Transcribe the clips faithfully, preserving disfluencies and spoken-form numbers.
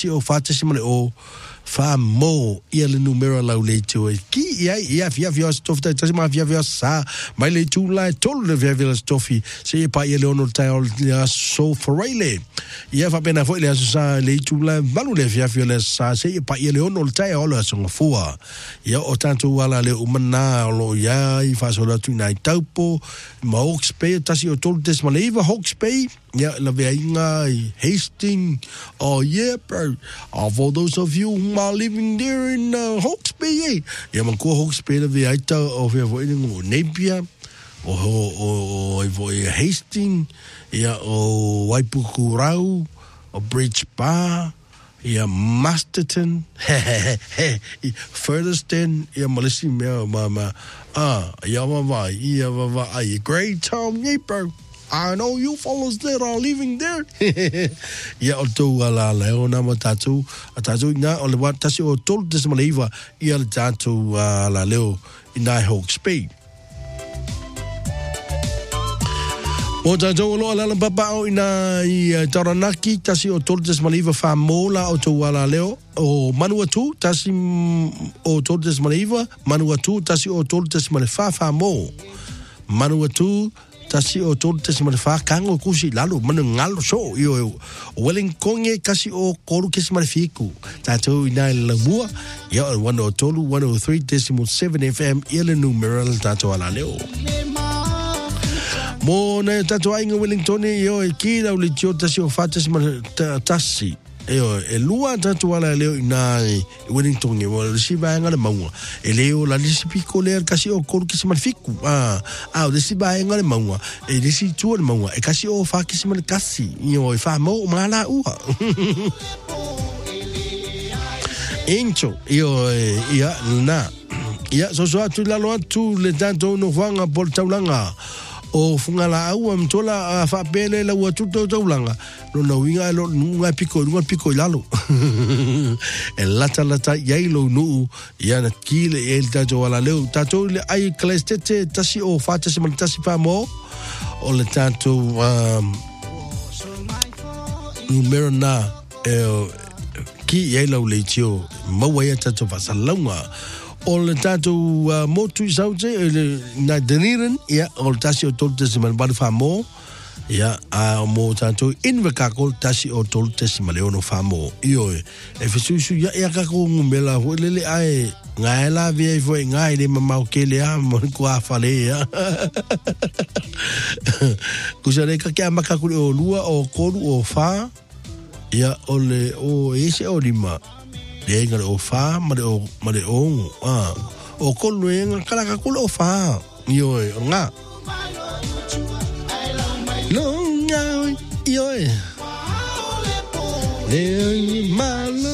ti o fata si male o fa mo ia le numero la le tu ki ia ia via via stof ta tasi ma via via sa mai le tu la tol le via via stofi se pa ia le ono ta ia so forele ia fa pena foi le sa le tu la balu le via via le sa se pa ia le ono ta o la so fua ia o tanto wala le umana lo ia i fa so la tu nai taupo ma Hawke's tasi o tol des ma le va Hawke's Bay yeah, la veinga Hastings. Oh yeah, bro. Uh, for those of you who are living there in uh, Hawke's Bay, yeah. Yeah, man, ko Hawke's Bay la veita o fe vo in Napier, o o o vo Hastings, yeah, o Waipukurau, o Bridge Bar, yeah, Masterton, Furtherston, yeah, malisi me mama. Ah, yeah, mama, yeah, mama, a great town, yeah, bro. I know you fellas that are living there. Ia o tau ala leo na ma tatu. A tatu ina o le wat tasi o tolu tesi malaiva ia le tatu ala leo ina Hawke's Bay. O tatu o loa lala papa o ina i Taranaki tasi o tolu tesi malaiva wha mola o tau ala leo. O Manawatu tasi o tolu tesi malaiva. Manawatu tasi o tolu tesi malaiva wha mo. Manawatu tasi o tolu tesi male fa kango kusi lalu manu ngalo so yo Wellingkonge kasi o koru kesi male fiku tato ina la bua yo one o tolu one o three decimal seven F M ile numero tato ala leo mo na tato ainga Wellington yo ki la ulitio tasi o fa tesi male tasi Eo, e lua tatu ala leo ina Wellington e wala si baenga le maunga. E leo la lisi piko lea kasi o koru kisi malifiku. Ah, ah, lisi baenga le maunga. E lisi tua le maunga. E kasi o fa kisi malikasi. Io e fa mo mala ua. Encho, io e ia na. Ia so so atu lalo atu le tanto no wanga pol taulanga. O fungala au am tola fa pele la watu to taulanga no no winga lo nunga piko nunga piko lalo e lata lata yailo nu ya na kile el tato wala leo tato le ai klestete tasi o fa tasi man tasi fa mo o le tato um numero na e ki yailo le tio mo ya tato fa salonga o le tatu uh, motu saute na deniren ya o tasi o tolu tesi mal balu famo ya a mo tatu inweka ko tasi o tolu tesi mal ono famo io e fesusu ya ya ka ko ngumela ho lele ai ngaela vie fo ngai le mama o kele a mo ko afale ya kusare ka ke amaka ku o lua o koru o fa ya o le o ese o lima le ngale o fa mare o mare o ah o kolu nga kala ka kulu o fa yo nga no nga yo le malo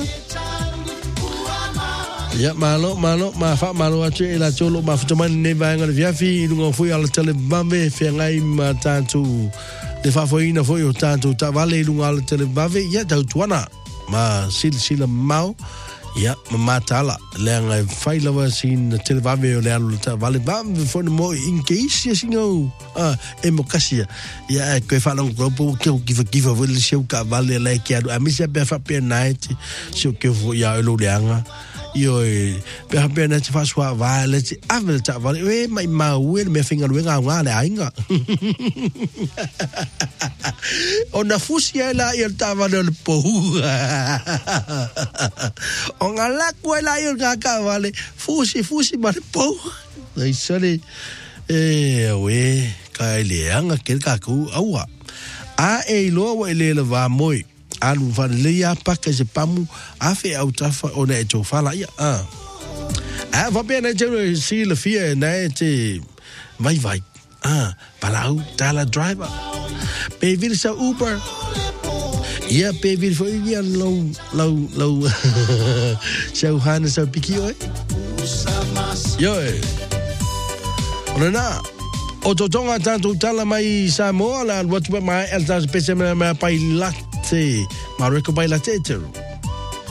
ya malo malo ma fa malo atu e la cholo ma futoman ne va ngale via fi lungo fui ala tele bambe fe ngai ma tantu de fa foi na foi o tantu ta vale lungo ala tele bambe ya ta tuana ma sil sil mau ya matala lenga faila wa sin televave o le alu ta vale bam fo mo in case singo ah e mo kasia ya ko fa long grupo que o give give o le seu ka vale le que a misa be fa pe night so que vo ya lo leanga io pe ha pe na fa swa vale ti avel ta vale e mai ma we me finga lo nga nga le ainga ona fusia la il ta vale le po on ala kuela il ga ka vale fusi fusi ma le po dai sale e we ka le anga ke ka ku awa a e lo we le va moi alu va le ya pa que je pamu a fe au tafa ona e to fala ya ah a va bene je si le fia na te vai vai ah palau tala driver pe vir sa Uber ia pe vir fo ia lo lo lo so hana so piki oi yo ona o to tonga tanto tala mai sa mo la watu mai el tas pese mai pai latte ma reko pai latte